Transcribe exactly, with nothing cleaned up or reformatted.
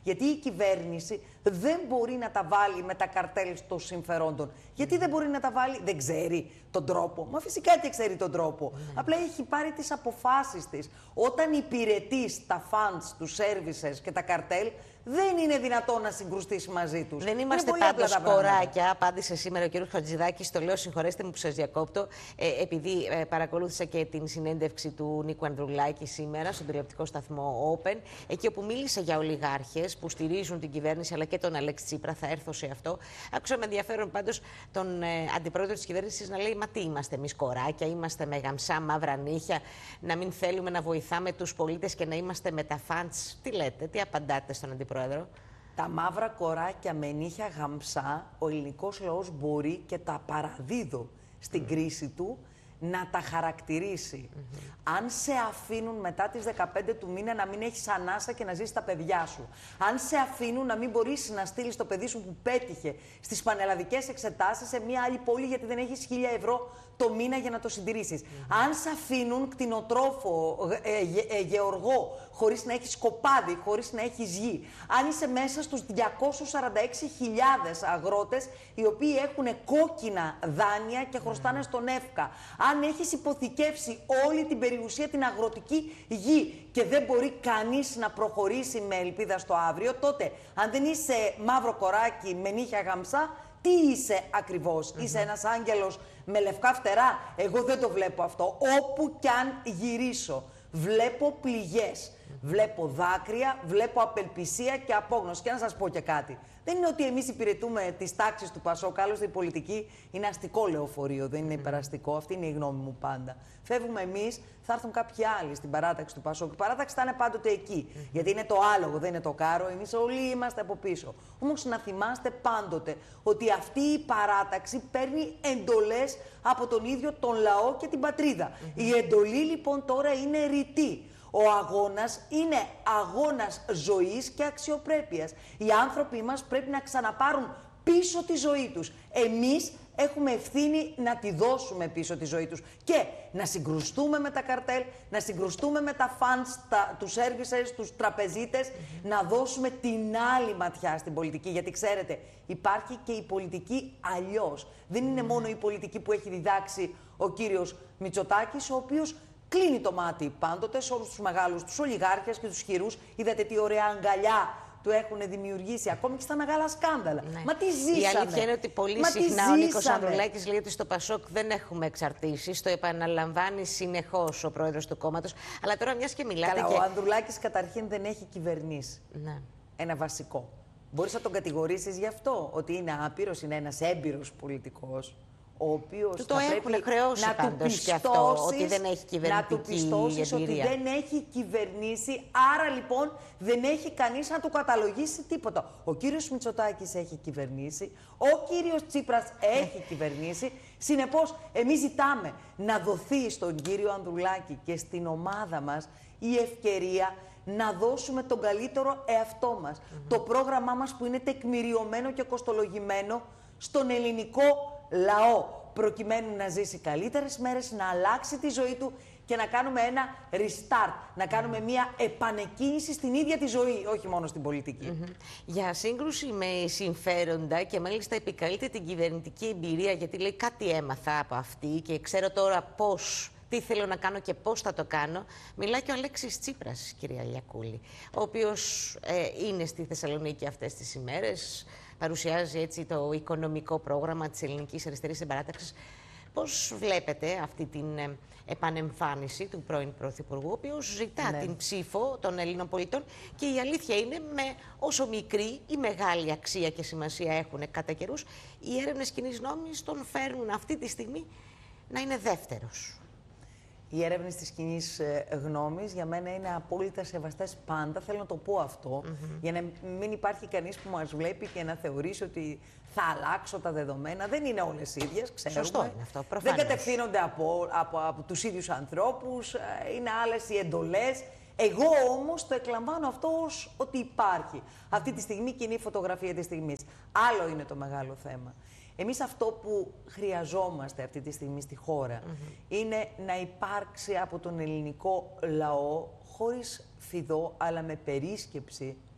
Γιατί η κυβέρνηση δεν μπορεί να τα βάλει με τα καρτέλ των συμφερόντων. Γιατί δεν μπορεί να τα βάλει, δεν ξέρει τον τρόπο. Μα φυσικά και ξέρει τον τρόπο. Mm. Απλά έχει πάρει τις αποφάσεις της. Όταν υπηρετείς τα funds, τους services και τα καρτέλ, δεν είναι δυνατόν να συγκρουστείς μαζί τους. Δεν είμαστε πάντως κοράκια, απάντησε σήμερα ο κ. Χατζηδάκης. Το λέω, συγχωρέστε μου που σας διακόπτω, ε, επειδή ε, παρακολούθησα και την συνέντευξη του Νίκου Ανδρουλάκη σήμερα στον τηλεοπτικό σταθμό Open, εκεί όπου μίλησε για ολιγάρχες που στηρίζουν την κυβέρνηση αλλά και τον Αλέξη Τσίπρα. Θα έρθω σε αυτό. Άκουσα με ενδιαφέρον πάντως τον ε, αντιπρόεδρο της κυβέρνησης να λέει: μα τι είμαστε εμείς κοράκια, είμαστε με γαμψά μαύρα νύχια, να μην θέλουμε να βοηθάμε τους πολίτες και να είμαστε με τα φαντς. Τι λέτε, τι απαντάτε στον αντιπρόεδρο? Τα μαύρα κοράκια με νύχια γαμψά, ο ελληνικός λαός μπορεί, και τα παραδίδω στην mm. κρίση του, να τα χαρακτηρίσει. Mm-hmm. Αν σε αφήνουν μετά τις δεκαπέντε του μήνα να μην έχεις ανάσα και να ζήσεις τα παιδιά σου. Αν σε αφήνουν να μην μπορείς να στείλεις το παιδί σου που πέτυχε στις πανελλαδικές εξετάσεις σε μια άλλη πόλη γιατί δεν έχεις χίλια ευρώ το μήνα για να το συντηρήσεις. Mm-hmm. Αν σε αφήνουν κτηνοτρόφο, ε, ε, ε, γεωργό, χωρίς να έχεις κοπάδι, χωρίς να έχεις γη. Αν είσαι μέσα στους διακόσιες σαράντα έξι χιλιάδες αγρότες οι οποίοι έχουν κόκκινα δάνεια και χρωστάνε mm-hmm. στον ΕΦΚΑ. Αν έχεις υποθηκεύσει όλη την περιουσία, την αγροτική γη και δεν μπορεί κανείς να προχωρήσει με ελπίδα στο αύριο, τότε αν δεν είσαι μαύρο κοράκι με νύχια γαμψά, τι είσαι ακριβώς? Mm-hmm. Είσαι ένας άγγελος με λευκά φτερά? Εγώ δεν το βλέπω αυτό. Όπου κι αν γυρίσω, βλέπω πληγές, mm-hmm. βλέπω δάκρυα, βλέπω απελπισία και απόγνωση. Και να σας πω και κάτι. Δεν είναι ότι εμείς υπηρετούμε τις τάξεις του Πασόκ, άλλωστε η πολιτική είναι αστικό λεωφορείο, δεν είναι υπεραστικό. Αυτή είναι η γνώμη μου πάντα. Φεύγουμε εμείς, θα έρθουν κάποιοι άλλοι στην παράταξη του Πασόκ. Η παράταξη θα είναι πάντοτε εκεί. Mm-hmm. Γιατί είναι το άλογο, δεν είναι το κάρο. Εμείς όλοι είμαστε από πίσω. Όμως να θυμάστε πάντοτε ότι αυτή η παράταξη παίρνει εντολές από τον ίδιο τον λαό και την πατρίδα. Mm-hmm. Η εντολή λοιπόν τώρα είναι ρητή. Ο αγώνας είναι αγώνας ζωής και αξιοπρέπειας. Οι άνθρωποι μας πρέπει να ξαναπάρουν πίσω τη ζωή τους. Εμείς έχουμε ευθύνη να τη δώσουμε πίσω τη ζωή τους. Και να συγκρουστούμε με τα καρτέλ, να συγκρουστούμε με τα funds, τα, τους services, τους τραπεζίτες, mm-hmm. να δώσουμε την άλλη ματιά στην πολιτική. Γιατί ξέρετε, υπάρχει και η πολιτική αλλιώς. Δεν είναι mm-hmm. μόνο η πολιτική που έχει διδάξει ο κύριος Μητσοτάκης, ο οποίος κλείνει το μάτι πάντοτε σε όλους τους μεγάλους, τους ολιγάρχες και τους χειρούς. Είδατε τι ωραία αγκαλιά του έχουν δημιουργήσει, ακόμη και στα μεγάλα σκάνδαλα. Ναι. Μα τι ζήσαμε. Η αλήθεια είναι ότι πολύ Μα συχνά ο Νίκος Ανδρουλάκης λέει ότι στο Πασόκ δεν έχουμε εξαρτήσεις. Το επαναλαμβάνει συνεχώς ο πρόεδρος του κόμματος. Αλλά τώρα μιας και μιλάτε. Καλά, και... ο Ανδρουλάκης καταρχήν δεν έχει κυβερνήσει. Ναι. Ένα βασικό. Μπορείς να τον κατηγορήσεις γι' αυτό, ότι είναι άπειρος, είναι ένας έμπειρος πολιτικός. Ο οποίος του το έχουν χρεώσει να πάντως του πιστώσεις, και αυτό, ότι δεν έχει κυβερνητική να του πιστώσεις ότι δεν έχει κυβερνήσει, άρα λοιπόν δεν έχει κανείς να του καταλογίσει τίποτα. Ο κύριος Μητσοτάκης έχει κυβερνήσει, ο κύριος Τσίπρας έχει κυβερνήσει, συνεπώς εμείς ζητάμε να δοθεί στον κύριο Ανδρουλάκη και στην ομάδα μας η ευκαιρία να δώσουμε τον καλύτερο εαυτό μας. Mm-hmm. Το πρόγραμμά μας που είναι τεκμηριωμένο και κοστολογημένο στον ελληνικό λαό, προκειμένου να ζήσει καλύτερες μέρες, να αλλάξει τη ζωή του και να κάνουμε ένα restart, να κάνουμε μια επανεκκίνηση στην ίδια τη ζωή, όχι μόνο στην πολιτική. Mm-hmm. Για σύγκρουση με συμφέροντα και μάλιστα επικαλείται την κυβερνητική εμπειρία, γιατί λέει κάτι έμαθα από αυτή και ξέρω τώρα πώς, τι θέλω να κάνω και πώς θα το κάνω. Μιλάει και ο Αλέξης Τσίπρας, κυρία Λιακούλη, ο οποίος ε, είναι στη Θεσσαλονίκη αυτές τις ημέρες. Παρουσιάζει έτσι το οικονομικό πρόγραμμα της Ελληνικής Αριστερής Συμπαράταξης. Πώς βλέπετε αυτή την ε, επανεμφάνιση του πρώην Πρωθυπουργού, ο οποίος ζητά ναι. την ψήφο των Ελλήνων πολιτών και η αλήθεια είναι, με όσο μικρή ή μεγάλη αξία και σημασία έχουν κατά καιρούς, οι έρευνες κοινής γνώμης τον φέρνουν αυτή τη στιγμή να είναι δεύτερος. Οι έρευνες της κοινής γνώμης για μένα είναι απόλυτα σεβαστές πάντα. Θέλω να το πω αυτό, mm-hmm. για να μην υπάρχει κανείς που μας βλέπει και να θεωρήσει ότι θα αλλάξω τα δεδομένα. Δεν είναι όλες ίδιες, ξέρουμε. Σωστό είναι αυτό, προφανώς. Δεν κατευθύνονται από, από, από τους ίδιους ανθρώπους, είναι άλλες οι εντολές. Εγώ όμως το εκλαμβάνω αυτό ως ότι υπάρχει. Αυτή τη στιγμή κοινή φωτογραφία της στιγμής. Άλλο είναι το μεγάλο θέμα. Εμείς αυτό που χρειαζόμαστε αυτή τη στιγμή στη χώρα mm-hmm. είναι να υπάρξει από τον ελληνικό λαό, χωρίς φιδό αλλά με περίσκεψη,